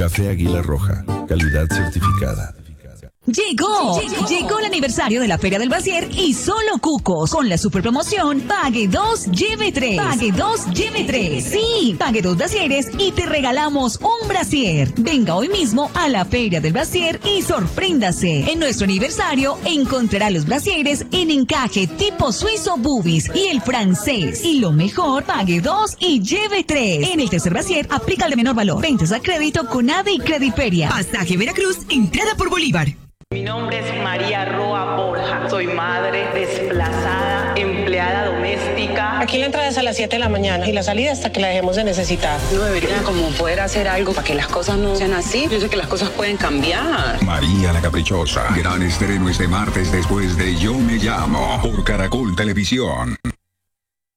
Café Águila Roja, calidad certificada. Llegó el aniversario de la Feria del Brasier y Solo Cucos con la super promoción Pague 2, lleve 3. Pague 2, lleve 3. Sí, pague 2 brasieres y te regalamos un brasier. Venga hoy mismo a la Feria del Brasier y sorpréndase. En nuestro aniversario encontrará los brasieres en encaje tipo suizo boobies y el francés. Y lo mejor, pague 2 y lleve 3. En el tercer brasier aplica el de menor valor. Ventas a crédito con ADE y Crediferia. Pasaje Veracruz, entrada por Bolívar. Mi nombre es María Roa Borja. Soy madre, desplazada, empleada doméstica. Aquí la entrada es a las 7 de la mañana y la salida hasta que la dejemos de necesitar. No debería como poder hacer algo para que las cosas no sean así. Yo sé que las cosas pueden cambiar. María la Caprichosa. Gran estreno este martes después de Yo Me Llamo por Caracol Televisión.